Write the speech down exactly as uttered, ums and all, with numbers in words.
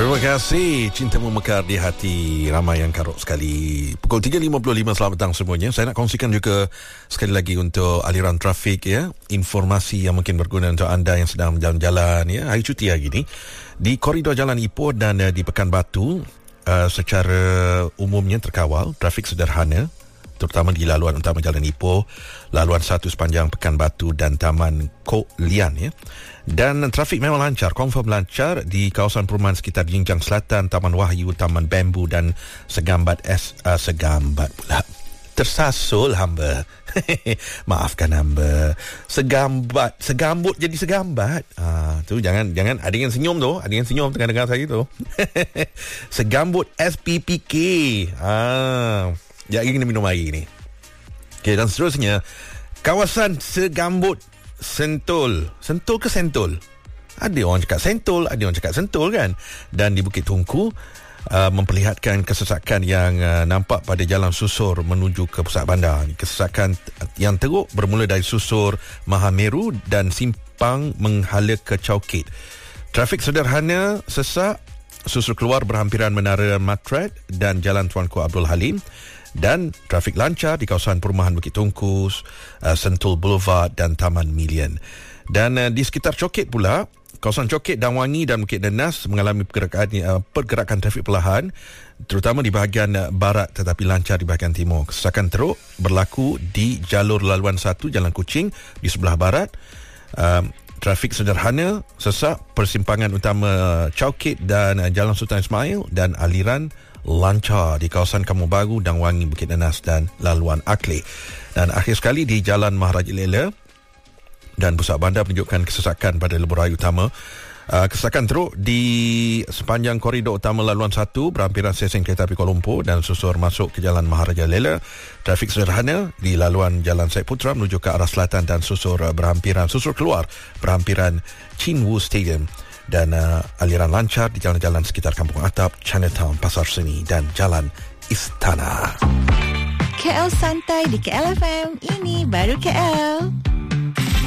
Terima kasih. Cinta memekar di hati ramai yang karut sekali. Pukul tiga lima puluh lima, selamat petang semuanya. Saya nak kongsikan juga sekali lagi untuk aliran trafik, ya. Informasi yang mungkin berguna untuk anda yang sedang berjalan-jalan, ya. Hari cuti hari ini di koridor Jalan Ipoh dan uh, di Pekanbaru uh, secara umumnya terkawal, trafik sederhana, terutama di laluan utama Jalan Ipoh, laluan satu sepanjang Pekanbaru dan Taman Kok Lian, ya. Dan trafik memang lancar, confirm lancar di kawasan perumahan sekitar Jinjang Selatan, Taman Wahyu, Taman Bambu dan Segambat S uh, Segambat pula. Tersasul hamba. Maafkan hamba. Segambat, segambut jadi segambat. Ah, tu jangan jangan ada yang senyum tu, ada yang senyum tengah dengar saya tu. Segambut S P P K. Ah, ya ingin minum air ni. Okey, dan seterusnya kawasan Segambut Sentul. Sentul ke Sentul? Ada orang cakap Sentul, ada orang cakap Sentul kan. Dan di Bukit Tungku uh, memperlihatkan kesesakan yang uh, nampak pada jalan susur menuju ke pusat bandar. Kesesakan yang teruk bermula dari susur Mahameru dan simpang menghala ke Chowkit. Trafik sederhana sesak susur keluar berhampiran Menara Matret dan Jalan Tuanku Abdul Halim. Dan trafik lancar di kawasan perumahan Bukit Tungku, uh, Sentul Boulevard dan Taman Million. Dan uh, di sekitar Chowkit pula, kawasan Chowkit, Danwangi dan Bukit Denas mengalami pergerakan, uh, pergerakan trafik perlahan, terutama di bahagian uh, barat tetapi lancar di bahagian timur. Kesesakan teruk berlaku di jalur laluan satu Jalan Kuching di sebelah barat. Uh, trafik sederhana sesak persimpangan utama Chowkit dan uh, Jalan Sultan Ismail, dan aliran lancar di kawasan Kampung Baru, Danwangi, Bukit Denas dan laluan Akle. Dan akhir sekali di Jalan Maharaja Lela dan pusat bandar menunjukkan kesesakan pada lebuh-raya utama. Uh, kesesakan teruk di sepanjang koridor utama laluan satu berhampiran stesen kereta api Kuala Lumpur dan susur masuk ke Jalan Maharaja Lela. Trafik sederhana di laluan Jalan Syed Putra menuju ke arah selatan dan susur uh, berhampiran susur keluar berhampiran Chin Woo Stadium. Dan uh, aliran lancar di jalan-jalan sekitar Kampung Atap, Chinatown, Pasar Seni dan Jalan Istana. K L Santai di K L F M. Ini baru K L.